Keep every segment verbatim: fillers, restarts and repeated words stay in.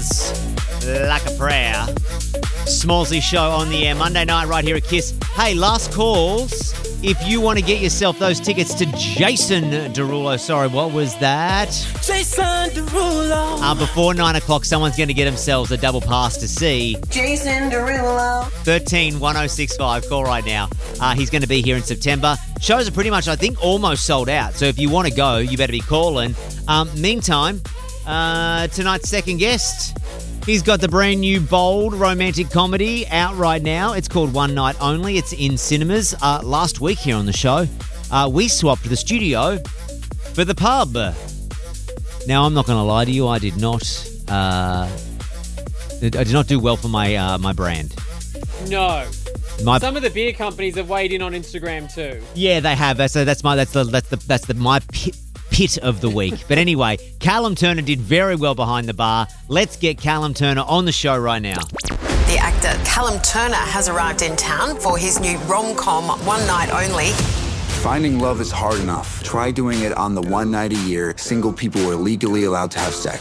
is Like a Prayer. Smallsy show on the air Monday night right here at Kiss. Hey, last calls. If you want to get yourself those tickets to Jason Derulo. Sorry, what was that? Jason Derulo. Uh, before nine o'clock, someone's going to get themselves a double pass to see Jason Derulo. thirteen one oh six five. Call right now. Uh, he's going to be here in September. Shows are pretty much, I think, almost sold out. So if you want to go, you better be calling. Um, meantime, uh, tonight's second guest, he's got the brand new bold romantic comedy out right now. It's called One Night Only. It's in cinemas. Uh, last week here on the show, uh, we swapped the studio for the pub. Now, I'm not going to lie to you. I did not. Uh, I did not do well for my uh, my brand. No. My, Some of the beer companies have weighed in on Instagram too. yeah, they have. That's that's my that's the that's the that's the my pit, pit of the week. But anyway, Callum Turner did very well behind the bar. Let's get Callum Turner on the show right now. The actor Callum Turner has arrived in town for his new rom-com One Night Only. Finding love is hard enough. Try doing it on the one night a year single people are legally allowed to have sex.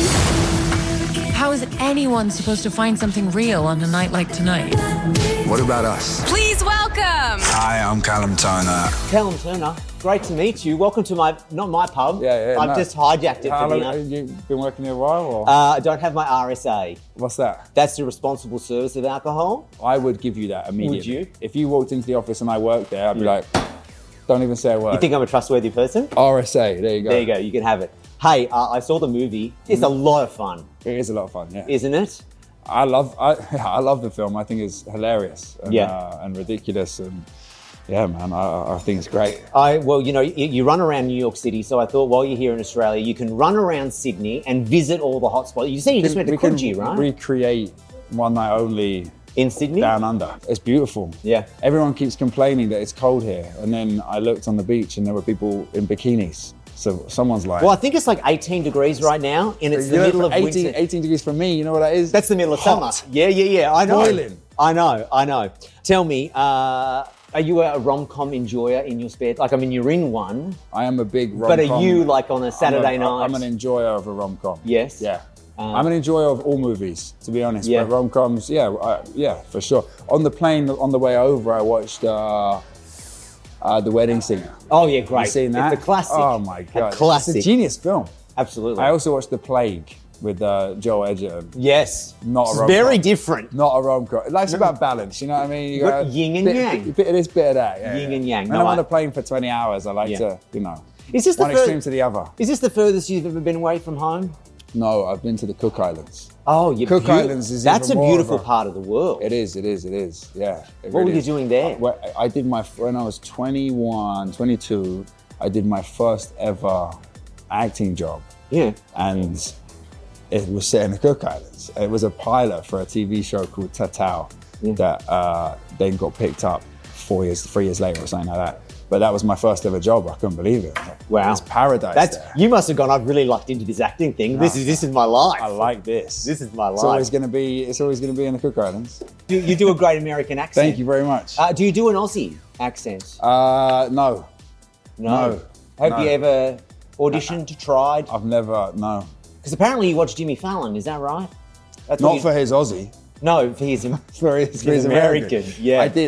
How is anyone supposed to find something real on a night like tonight? What about us? Please welcome. Hi, I'm Callum Turner. Callum Turner, great to meet you. Welcome to my not my pub. Yeah, yeah, I've no. just hijacked it How for long dinner. have you been working here a while? Or? Uh, I don't have my R S A. What's that? That's the responsible service of alcohol. I would give you that immediately. you? If you walked into the office and I worked there, I'd be like, don't even say a word. You think I'm a trustworthy person? R S A, there you go. There you go. You can have it. Hey, uh, I saw the movie. It's a lot of fun, It is a lot of fun, yeah. isn't it? I love I, I love the film. I think it's hilarious and, Yeah. uh, and ridiculous. And yeah, man, I, I think it's great. I well, you know, you, you run around New York City, so I thought while you're here in Australia, you can run around Sydney and visit all the hotspots. You say you just went to we can Coogee, right? recreate One Night Only in Sydney? down under. It's beautiful. Yeah. Everyone keeps complaining that it's cold here. And then I looked on the beach and there were people in bikinis. So someone's like... Well, I think it's like eighteen degrees right now, and it's the You know, middle of eighteen, winter. eighteen degrees for me, you know what that is? That's the middle of Hot. summer. Yeah, yeah, yeah. I know. Boiling. I know, I know. Tell me, uh, are you a rom-com enjoyer in your spare? Like, I mean, you're in one, I am a big rom-com. but are you like on a Saturday I'm a, night? I'm an enjoyer of a rom-com. Yes? Yeah. Um, I'm an enjoyer of all movies, to be honest. Yeah. But rom-coms, yeah, I, yeah, for sure. On the plane, on the way over, I watched uh, uh, The Wedding Singer. Oh yeah, great. You seen that? It's a classic. Oh my God. A classic. It's a genius film. Absolutely. I also watched The Plague with uh, Joel Edgerton. yes. Not a It's rom-com. very different. Not a rom-com. Life's about balance, you know what I mean? You What, got yin and bit, yang? Bit, bit of this, bit of that. Yeah, Yin yeah. and yang. When No, I'm on I- a plane for twenty hours, I like Yeah. to, you know, Is this the one fur- extreme to the other. Is this the furthest you've ever been away from home? No, I've been to the Cook Islands. Oh, you Cook Islands is That's even a more beautiful of a- part of the world. It is, it is, it is. Yeah. it What really were you is. doing there? I, well, I did my, when I was twenty-one, twenty-two, I did my first ever acting job. Yeah. And it was set in the Cook Islands. It was a pilot for a T V show called Tatao that uh, then got picked up four years, three years later or something like that. But that was my first ever job. I couldn't believe it. Wow. It's paradise That's there. you must have gone. I've really lucked into this acting thing. This is this is my life. I like this. This is my It's always life. going to be. It's always going to be in the Cook Islands. You, you do a great American accent. Thank you very much. Uh, do you do an Aussie accent? Uh, no, No. no, Have no. you ever auditioned, tried? I've never. No, Because apparently you watch Jimmy Fallon. Is that right? That's not what for you, his Aussie. No, for his. For his, for He's his American, American. yeah. I did.